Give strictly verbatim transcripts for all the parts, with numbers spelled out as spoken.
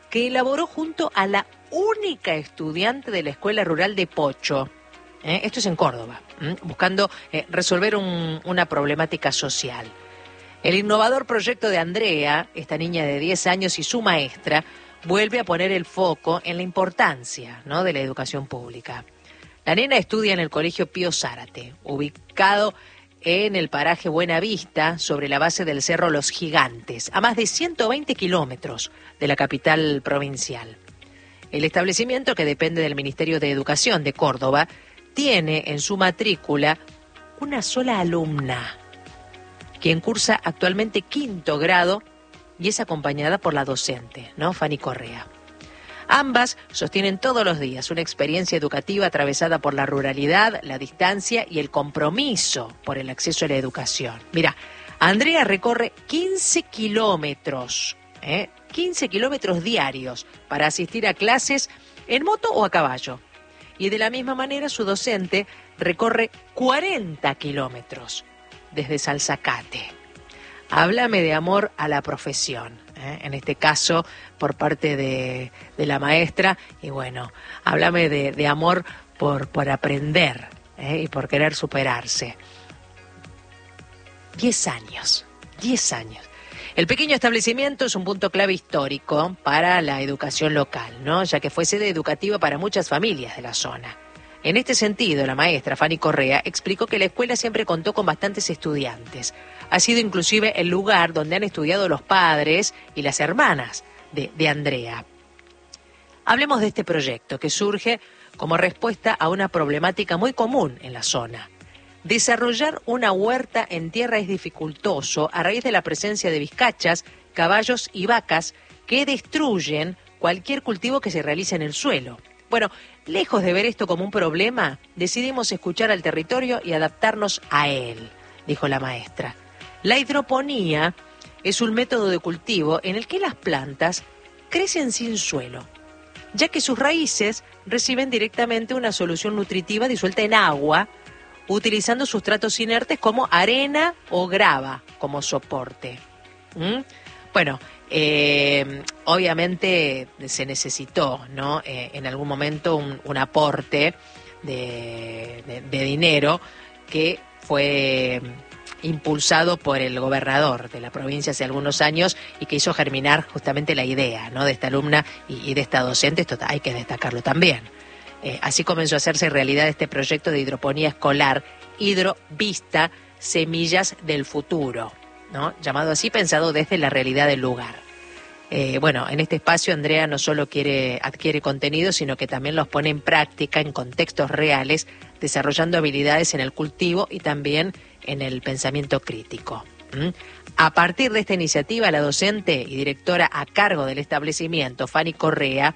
que elaboró junto a la única estudiante de la Escuela Rural de Pocho. ¿Eh? Esto es en Córdoba, ¿eh? buscando eh, resolver un, una problemática social. El innovador proyecto de Andrea, esta niña de diez años y su maestra, vuelve a poner el foco en la importancia, ¿no?, de la educación pública. La nena estudia en el Colegio Pío Zárate, ubicado en el paraje Buena Vista, sobre la base del Cerro Los Gigantes, a más de ciento veinte kilómetros de la capital provincial. El establecimiento, que depende del Ministerio de Educación de Córdoba, tiene en su matrícula una sola alumna, quien cursa actualmente quinto grado y es acompañada por la docente, ¿no?, Fanny Correa. Ambas sostienen todos los días una experiencia educativa atravesada por la ruralidad, la distancia y el compromiso por el acceso a la educación. Mira, Andrea recorre quince kilómetros, ¿eh? quince kilómetros diarios para asistir a clases en moto o a caballo. Y de la misma manera su docente recorre cuarenta kilómetros desde Salzacate. Háblame de amor a la profesión, ¿eh? en este caso por parte de, de la maestra, y bueno, háblame de, de amor por, por aprender, ¿eh? y por querer superarse. Diez años, diez años. El pequeño establecimiento es un punto clave histórico para la educación local, ¿no?, ya que fue sede educativa para muchas familias de la zona. En este sentido, la maestra Fanny Correa explicó que la escuela siempre contó con bastantes estudiantes. Ha sido inclusive el lugar donde han estudiado los padres y las hermanas de, de Andrea. Hablemos de este proyecto que surge como respuesta a una problemática muy común en la zona. Desarrollar una huerta en tierra es dificultoso a raíz de la presencia de vizcachas, caballos y vacas que destruyen cualquier cultivo que se realice en el suelo. Bueno, lejos de ver esto como un problema, decidimos escuchar al territorio y adaptarnos a él, dijo la maestra. La hidroponía es un método de cultivo en el que las plantas crecen sin suelo, ya que sus raíces reciben directamente una solución nutritiva disuelta en agua, utilizando sustratos inertes como arena o grava como soporte. ¿Mm? Bueno, eh, obviamente se necesitó, ¿no?, eh, en algún momento un, un aporte de, de, de dinero que fue impulsado por el gobernador de la provincia hace algunos años y que hizo germinar justamente la idea, ¿no?, de esta alumna y, y de esta docente. Esto hay que destacarlo también. Eh, así comenzó a hacerse realidad este proyecto de hidroponía escolar, Hidrovista, Semillas del Futuro, ¿no?, llamado así, pensado desde la realidad del lugar. Eh, bueno, en este espacio Andrea no solo quiere, adquiere contenidos, sino que también los pone en práctica en contextos reales, desarrollando habilidades en el cultivo y también en el pensamiento crítico. ¿Mm? A partir de esta iniciativa, la docente y directora a cargo del establecimiento, Fanny Correa,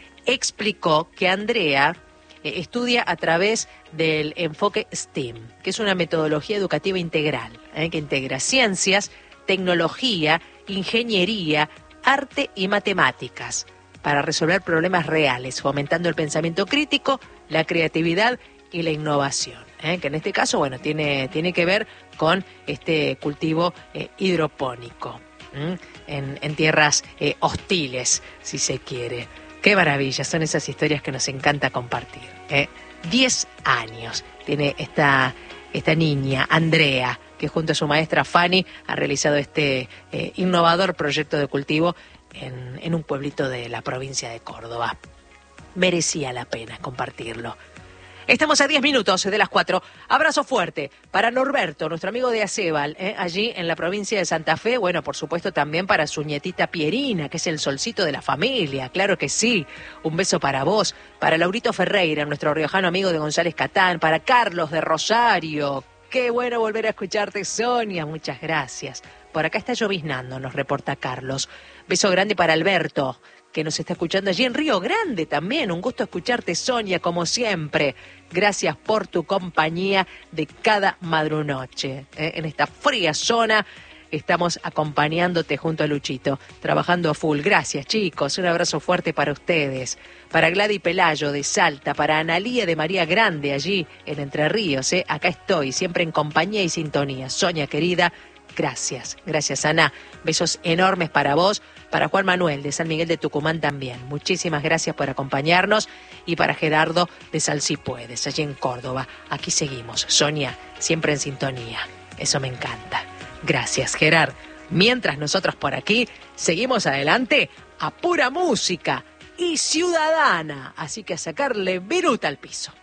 explicó que Andrea eh, estudia a través del enfoque STEAM, que es una metodología educativa integral, eh, que integra ciencias, tecnología, ingeniería, arte y matemáticas para resolver problemas reales, fomentando el pensamiento crítico, la creatividad y la innovación, ¿eh? que en este caso, bueno, tiene, tiene que ver con este cultivo eh, hidropónico, ¿eh? en, en tierras eh, hostiles, si se quiere. Qué maravilla, son esas historias que nos encanta compartir. ¿eh? Diez años tiene esta, esta niña, Andrea, que junto a su maestra Fanny ha realizado este eh, innovador proyecto de cultivo en, en un pueblito de la provincia de Córdoba. Merecía la pena compartirlo. Estamos a diez minutos de las cuatro. Abrazo fuerte para Norberto, nuestro amigo de Acebal, ¿eh? allí en la provincia de Santa Fe. Bueno, por supuesto también para su nietita Pierina, que es el solcito de la familia. Claro que sí. Un beso para vos. Para Laurito Ferreira, nuestro riojano amigo de González Catán. Para Carlos de Rosario. Qué bueno volver a escucharte, Sonia. Muchas gracias. Por acá está lloviznando, nos reporta Carlos. Beso grande para Alberto, que nos está escuchando allí en Río Grande también. Un gusto escucharte, Sonia, como siempre. Gracias por tu compañía de cada madrunoche. ¿eh? En esta fría zona estamos acompañándote junto a Luchito, trabajando a full. Gracias, chicos. Un abrazo fuerte para ustedes. Para Gladys Pelayo de Salta, para Analía de María Grande allí en Entre Ríos. ¿eh? Acá estoy, siempre en compañía y sintonía. Sonia, querida, Gracias, gracias Ana. Besos enormes para vos, para Juan Manuel de San Miguel de Tucumán también. Muchísimas gracias por acompañarnos y para Gerardo de Sal Si Puedes, allí en Córdoba. Aquí seguimos, Sonia, siempre en sintonía. Eso me encanta. Gracias, Gerard. Mientras nosotros por aquí seguimos adelante a pura música y ciudadana. Así que a sacarle viruta al piso.